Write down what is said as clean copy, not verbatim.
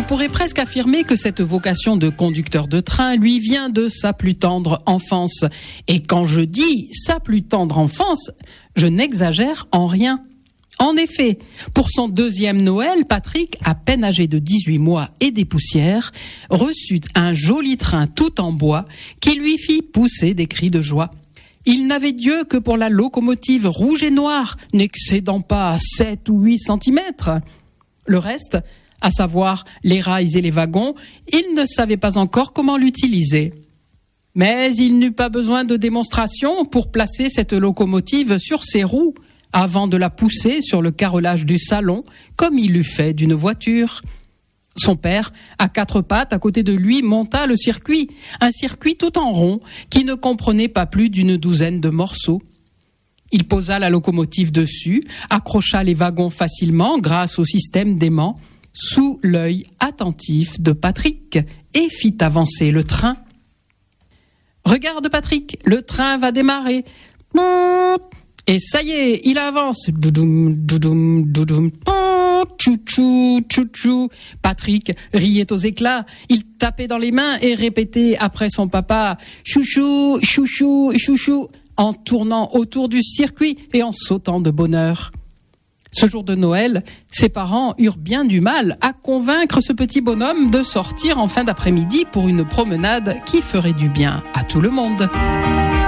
pourrait presque affirmer que cette vocation de conducteur de train lui vient de sa plus tendre enfance. Et quand je dis sa plus tendre enfance, je n'exagère en rien. En effet, pour son deuxième Noël, Patrick, à peine âgé de 18 mois et des poussières, reçut un joli train tout en bois qui lui fit pousser des cris de joie. Il n'avait Dieu que pour la locomotive rouge et noire, n'excédant pas 7 ou 8 centimètres. Le reste, à savoir les rails et les wagons, il ne savait pas encore comment l'utiliser. Mais il n'eut pas besoin de démonstration pour placer cette locomotive sur ses roues, avant de la pousser sur le carrelage du salon, comme il l'eût fait d'une voiture. Son père, à 4 pattes, à côté de lui, monta le circuit, un circuit tout en rond, qui ne comprenait pas plus d'une douzaine de morceaux. Il posa la locomotive dessus, accrocha les wagons facilement grâce au système d'aimant, sous l'œil attentif de Patrick, et fit avancer le train. « Regarde Patrick, le train va démarrer. » Et ça y est, il avance. Doudoum, doudoum, doudoum. Tchou-tchou, tchou-tchou. Patrick riait aux éclats. Il tapait dans les mains et répétait après son papa « Chouchou, chouchou, chouchou » en tournant autour du circuit et en sautant de bonheur. Ce jour de Noël, ses parents eurent bien du mal à convaincre ce petit bonhomme de sortir en fin d'après-midi pour une promenade qui ferait du bien à tout le monde.